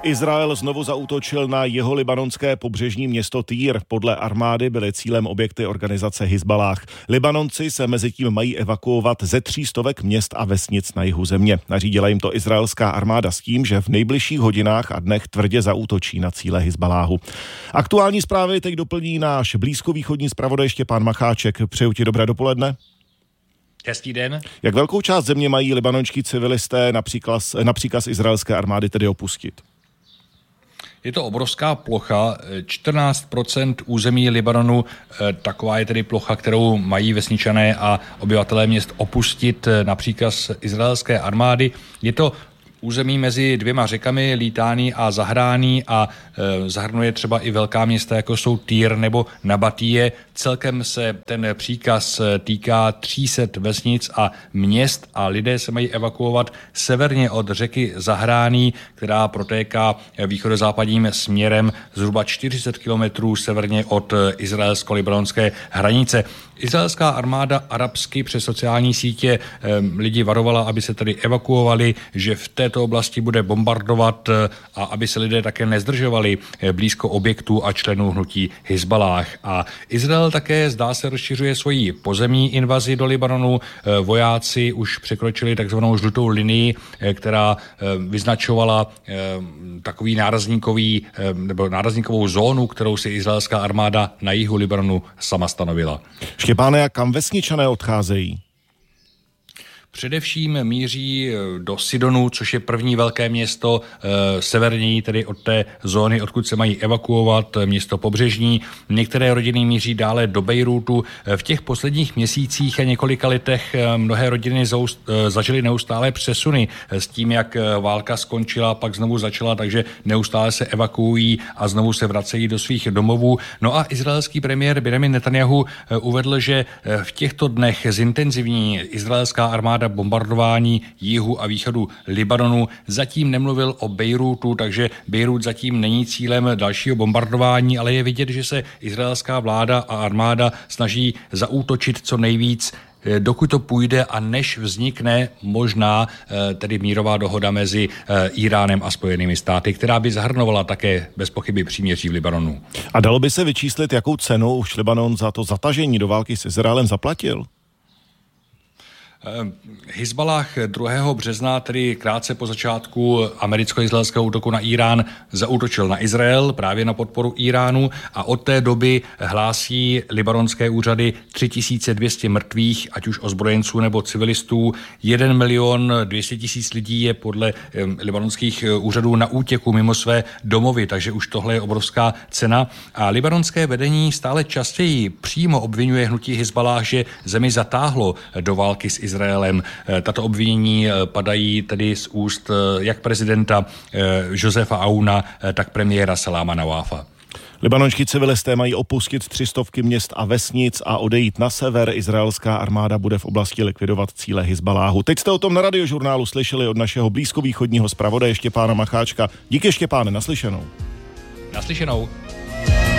Izrael znovu zaútočil na jeho libanonské pobřežní město Týr. Podle armády byly cílem objekty organizace Hizballáh. Libanonci se mezitím mají evakuovat ze 300 měst a vesnic na jihu země. Nařídila jim to izraelská armáda s tím, že v nejbližších hodinách a dnech tvrdě zaútočí na cíle Hizballáhu. Aktuální zprávy teď doplní náš blízkovýchodní zpravodaj Štěpán Macháček. Přeju ti dobré dopoledne. Hezký den. Jak velkou část země mají libanonští civilisté na příkaz izraelské armády tedy opustit? Je to obrovská plocha, 14% území Libanonu, taková je tedy plocha, kterou mají vesničané a obyvatelé měst opustit na příkaz izraelské armády. Je to území mezi dvěma řekami, Litání a Zahrání, a zahrnuje třeba i velká města, jako jsou Týr nebo Nabatíje. Celkem se ten příkaz týká 300 vesnic a měst a lidé se mají evakuovat severně od řeky Zahrání, která protéká východozápadním směrem zhruba 40 kilometrů severně od izraelsko-libanonské hranice. Izraelská armáda arabsky přes sociální sítě lidi varovala, aby se tedy evakuovali, že v této oblasti bude bombardovat a aby se lidé také nezdržovali blízko objektů a členů hnutí Hizballáh. A Izrael také, zdá se, rozšiřuje svoji pozemní invazi do Libanonu. Vojáci už překročili takzvanou žlutou linii, která vyznačovala takový nárazníkovou zónu, kterou si izraelská armáda na jihu Libanonu sama stanovila. Štěpáne, a kam vesničané odcházejí? Především míří do Sidonu, což je první velké město severněji, tedy od té zóny, odkud se mají evakuovat, město pobřežní. Některé rodiny míří dále do Bejrútu. V těch posledních měsících a několika letech mnohé rodiny zažily neustále přesuny s tím, jak válka skončila, pak znovu začala, takže neustále se evakuují a znovu se vracejí do svých domovů. No a izraelský premiér Benjamin Netanjahu uvedl, že v těchto dnech zintenzivní izraelská armáda bombardování jihu a východu Libanonu. Zatím nemluvil o Bejrútu, takže Bejrút zatím není cílem dalšího bombardování, ale je vidět, že se izraelská vláda a armáda snaží zaútočit co nejvíc, dokud to půjde a než vznikne možná tedy mírová dohoda mezi Íránem a Spojenými státy, která by zahrnovala také bez pochyby příměří v Libanonu. A dalo by se vyčíslit, jakou cenu už Libanon za to zatažení do války s Izraelem zaplatil? Hizballáh 2. března, tedy krátce po začátku americko-izraelského útoku na Irán, zaútočil na Izrael právě na podporu Iránu a od té doby hlásí libanonské úřady 3200 mrtvých, ať už ozbrojenců nebo civilistů. 1 200 000 lidí je podle libanonských úřadů na útěku mimo své domovy, takže už tohle je obrovská cena. A libanonské vedení stále častěji přímo obvinuje hnutí Hizballáh, že zemi zatáhlo do války s Izraelem. Tato obvinění padají tedy z úst jak prezidenta Josefa Aouna, tak premiéra Saláma Nawafa. Libanonští civilisté mají opustit 300 měst a vesnic a odejít na sever. Izraelská armáda bude v oblasti likvidovat cíle Hizballáhu. Teď jste o tom na Radiožurnálu slyšeli od našeho blízkovýchodního zpravodaje Štěpána Macháčka. Díky, Štěpáne, naslyšenou. Naslyšenou.